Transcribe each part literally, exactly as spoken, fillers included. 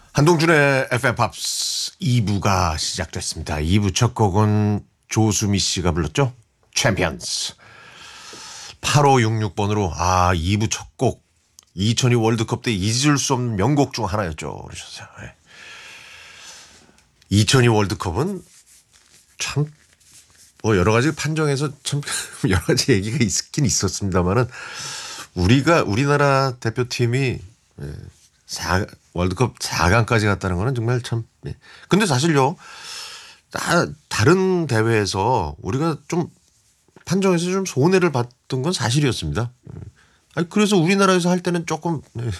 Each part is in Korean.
한동준의 에프엠 팝스 이 부가 시작됐습니다. 이 부 첫 곡은 조수미 씨가 불렀죠. 챔피언스. 팔오육육 번으로 아 이 부 첫 곡 이천이 월드컵 때 잊을 수 없는 명곡 중 하나였죠. 그러셨어요. 네. 이천이 월드컵은 참 뭐 여러 가지 판정에서 참 여러 가지 얘기가 있긴 있었습니다만은 우리가 우리나라 대표팀이 사, 월드컵 사 강까지 갔다는 거는 정말 참. 예. 근데 사실요, 다, 다른 대회에서 우리가 좀 판정에서 좀 손해를 봤던 건 사실이었습니다. 아니, 그래서 우리나라에서 할 때는 조금 네,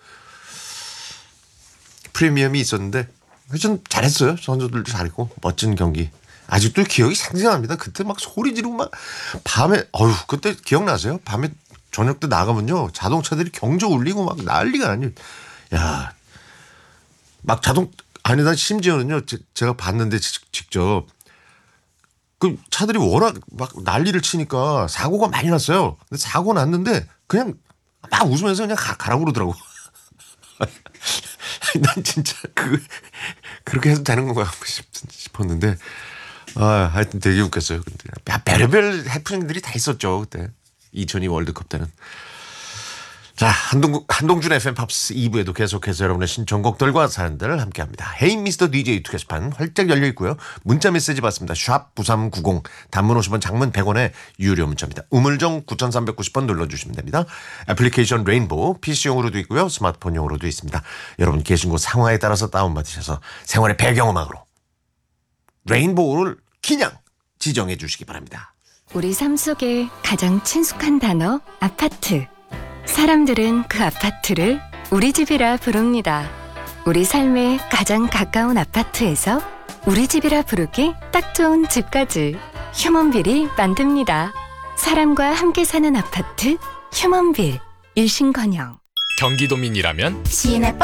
프리미엄이 있었는데 좀 잘했어요. 선수들도 잘했고 멋진 경기. 아직도 기억이 생생합니다. 그때 막 소리 지르고 막 밤에 어휴 그때 기억나세요? 밤에 저녁 때 나가면요 자동차들이 경적 울리고 막 난리가 아니에요. 야, 막 자동 아니다 심지어는요 제, 제가 봤는데 직접 그 차들이 워낙 막 난리를 치니까 사고가 많이 났어요. 근데 사고 났는데 그냥 막 웃으면서 그냥 가, 가라고 그러더라고. 난 진짜 그 그렇게 해도 되는 건가 싶었는데 아 하여튼 되게 웃겼어요. 근데 별의별 해프닝들이 다 있었죠 그때 이천이 월드컵 때는. 자, 한동, 한동준 에프엠 팝스 이 부에도 계속해서 여러분의 신청곡들과 사연들을 함께합니다. 헤이 미스터 디제이 투게시판 활짝 열려 있고요. 문자 메시지 받습니다. 샵 구삼구공 단문 오십 원 장문 백 원에 유료 문자입니다. 우물정 구삼구공 번 눌러주시면 됩니다. 애플리케이션 레인보우 피씨용으로도 있고요. 스마트폰용으로도 있습니다. 여러분 계신 곳 상황에 따라서 다운받으셔서 생활의 배경음악으로 레인보우를 그냥 지정해 주시기 바랍니다. 우리 삶 속에 가장 친숙한 단어 아파트. 사람들은 그 아파트를 우리 집이라 부릅니다. 우리 삶에 가장 가까운 아파트에서 우리 집이라 부르기 딱 좋은 집까지 휴먼빌이 만듭니다. 사람과 함께 사는 아파트 휴먼빌. 일신건영. 경기도민이라면 시내버스